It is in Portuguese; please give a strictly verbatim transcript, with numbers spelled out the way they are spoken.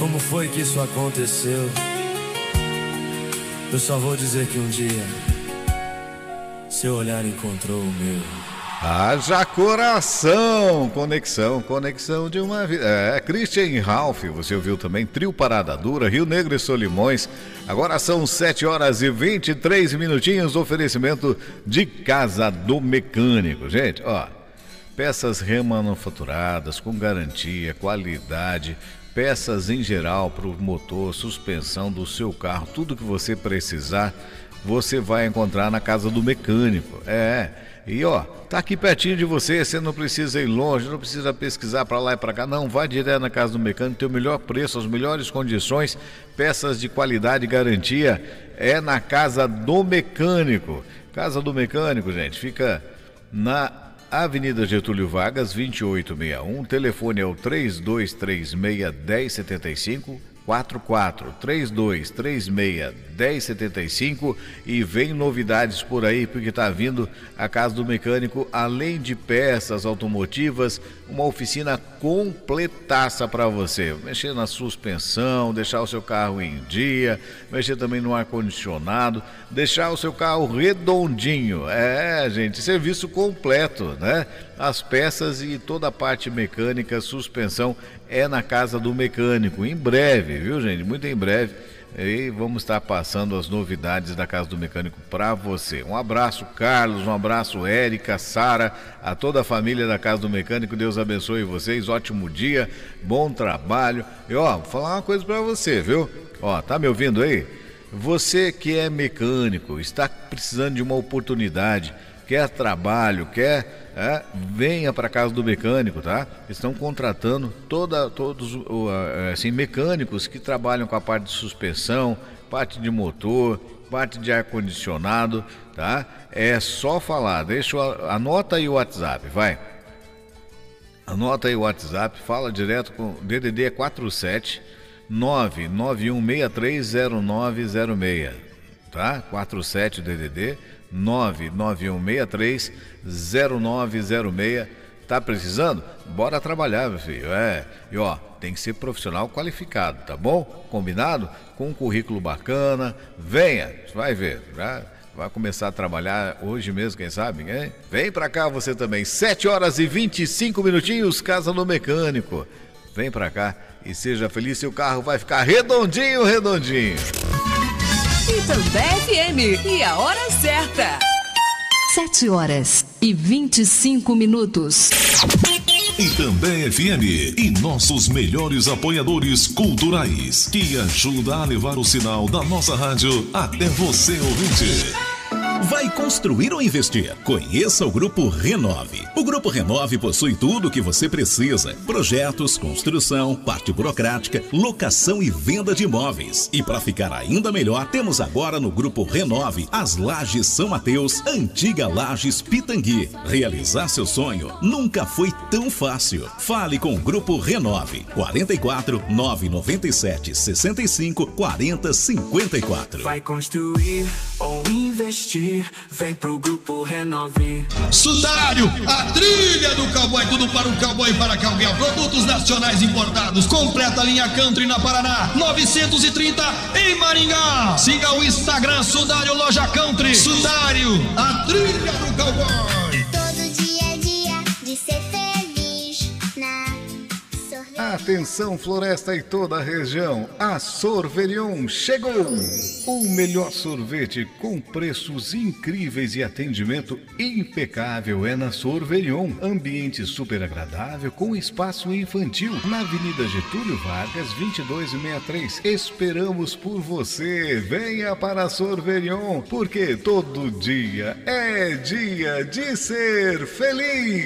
como foi que isso aconteceu. Eu só vou dizer que um dia seu olhar encontrou o meu. Haja coração, conexão, conexão de uma vida. É, Christian Ralph, você ouviu também, Trio Parada Dura, Rio Negro e Solimões. Agora são sete horas e vinte e três minutinhos, oferecimento de Casa do Mecânico. Gente, ó, peças remanufaturadas, com garantia, qualidade, peças em geral para o motor, suspensão do seu carro, tudo que você precisar, você vai encontrar na Casa do Mecânico. É, e ó, tá aqui pertinho de você, você não precisa ir longe, não precisa pesquisar para lá e para cá, não, vai direto na Casa do Mecânico, tem o melhor preço, as melhores condições, peças de qualidade e garantia, é na Casa do Mecânico. Casa do Mecânico, gente, fica na Avenida Getúlio Vargas, vinte e oito sessenta e um, telefone é o três dois três seis, um zero sete cinco, quatro quatro três dois três seis, um zero sete cinco, e vem novidades por aí, porque está vindo a Casa do Mecânico, além de peças automotivas, uma oficina completaça para você, mexer na suspensão, deixar o seu carro em dia, mexer também no ar-condicionado, deixar o seu carro redondinho, é gente, serviço completo, né? As peças e toda a parte mecânica, suspensão é na Casa do Mecânico, em breve, viu gente, muito em breve. E vamos estar passando as novidades da Casa do Mecânico para você. Um abraço, Carlos, um abraço, Érica, Sara, a toda a família da Casa do Mecânico. Deus abençoe vocês, ótimo dia, bom trabalho. E ó, vou falar uma coisa para você, viu? Ó, tá me ouvindo aí? Você que é mecânico, está precisando de uma oportunidade, quer trabalho, quer... É, venha para a Casa do Mecânico, tá? Estão contratando toda, todos assim, mecânicos que trabalham com a parte de suspensão, parte de motor, parte de ar-condicionado, tá? É só falar, deixa, anota aí o WhatsApp, vai. Anota aí o WhatsApp, fala direto com D D D quatro sete nove nove um seis três zero nove zero seis, tá? quatro sete D D D nove nove um seis três zero nove zero seis. Tá precisando? Bora trabalhar, meu filho. É. E ó, tem que ser profissional qualificado, tá bom? Combinado? Com um currículo bacana. Venha, vai ver. Já vai começar a trabalhar hoje mesmo, quem sabe, hein? Vem pra cá você também. sete horas e vinte e cinco minutinhos, Casa do Mecânico. Vem pra cá e seja feliz, seu carro vai ficar redondinho, redondinho. E também F M, e a hora certa. Sete horas e vinte e cinco minutos. E também F M, e nossos melhores apoiadores culturais, que ajudam a levar o sinal da nossa rádio até você, ouvinte. Vai construir ou investir? Conheça o Grupo Renove. O Grupo Renove possui tudo o que você precisa: projetos, construção, parte burocrática, locação e venda de imóveis. E para ficar ainda melhor, temos agora no Grupo Renove as Lajes São Mateus, antiga Lajes Pitangui. Realizar seu sonho nunca foi tão fácil. Fale com o Grupo Renove. quatro quatro nove nove sete seis cinco quatro zero cinco quatro. Vai construir ou investir? Vem pro Grupo Renove. Sudário, a trilha do cowboy, tudo para o cowboy e para cowgirl. Produtos nacionais importados, completa linha country na Paraná, novecentos e trinta em Maringá. Siga o Instagram Sudário Loja Country. Sudário, a trilha do cowboy. Todo dia é dia de ser feliz na sorvete. Atenção, Floresta e toda a região, a Sorverion chegou! O melhor sorvete com preços incríveis e atendimento impecável é na Sorverion. Ambiente super agradável com espaço infantil na Avenida Getúlio Vargas, vinte e dois sessenta e três. Esperamos por você. Venha para a Sorverion, porque todo dia é dia de ser feliz.